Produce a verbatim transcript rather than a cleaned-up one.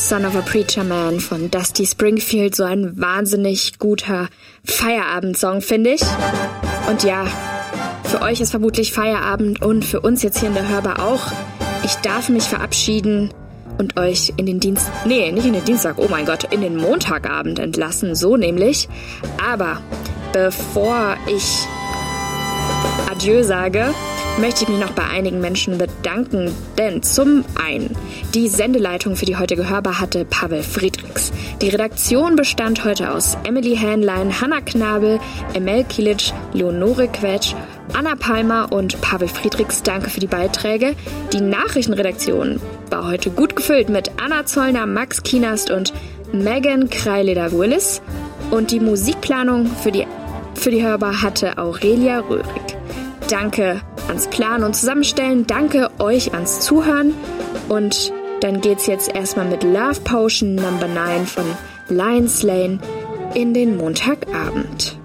Son of a Preacher Man von Dusty Springfield. So ein wahnsinnig guter Feierabendsong, finde ich. Und ja, für euch ist vermutlich Feierabend und für uns jetzt hier in der Hörbar auch. Ich darf mich verabschieden und euch in den Dienst... Nee, nicht in den Dienstag, oh mein Gott, in den Montagabend entlassen, so nämlich. Aber bevor ich Adieu sage, möchte ich mich noch bei einigen Menschen bedanken, denn zum einen die Sendeleitung für die heutige Hörbar hatte Pavel Friedrichs. Die Redaktion bestand heute aus Emily Hähnlein, Hanna Knabel, Emel Kilic, Leonore Quetsch, Anna Palmer und Pavel Friedrichs. Danke für die Beiträge. Die Nachrichtenredaktion war heute gut gefüllt mit Anna Zollner, Max Kienast und Megan Kreileder-Willis. Und die Musikplanung für die, für die Hörbar hatte Aurelia Röhrig. Danke ans Planen und Zusammenstellen. Danke euch ans Zuhören. Und dann geht's jetzt erstmal mit Love Potion Number neun von Lions Lane in den Montagabend.